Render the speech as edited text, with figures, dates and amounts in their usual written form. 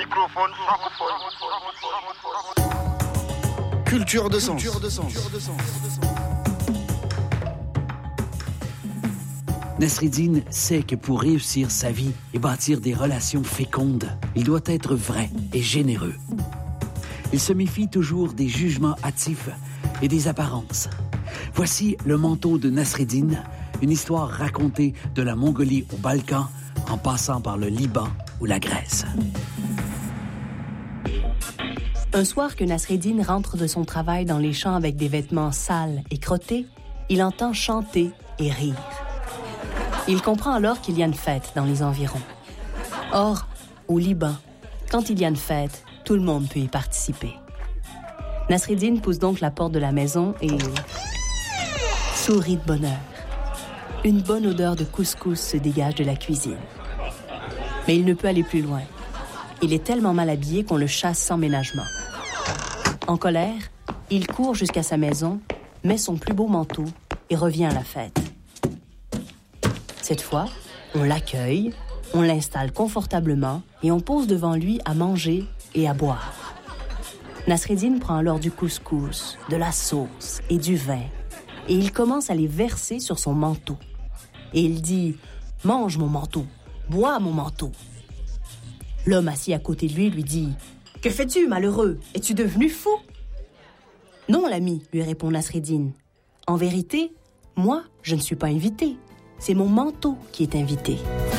Microphone francophone. Culture de sens. Nasreddine sait que pour réussir sa vie et bâtir des relations fécondes, il doit être vrai et généreux. Il se méfie toujours des jugements hâtifs et des apparences. Voici le manteau de Nasreddine, une histoire racontée de la Mongolie au Balkan en passant par le Liban ou la Grèce. Un soir que Nasreddine rentre de son travail dans les champs avec des vêtements sales et crottés, il entend chanter et rire. Il comprend alors qu'il y a une fête dans les environs. Or, au Liban, quand il y a une fête, tout le monde peut y participer. Nasreddine pousse donc la porte de la maison et sourit de bonheur. Une bonne odeur de couscous se dégage de la cuisine. Mais il ne peut aller plus loin. Il est tellement mal habillé qu'on le chasse sans ménagement. En colère, il court jusqu'à sa maison, met son plus beau manteau et revient à la fête. Cette fois, on l'accueille, on l'installe confortablement et on pose devant lui à manger et à boire. Nasreddine prend alors du couscous, de la sauce et du vin et il commence à les verser sur son manteau. Et il dit « Mange mon manteau, bois mon manteau ». L'homme assis à côté de lui dit « Que fais-tu, malheureux? Es-tu devenu fou ?» « Non, l'ami, lui répond Nasreddine. En vérité, moi, je ne suis pas invité. C'est mon manteau qui est invité.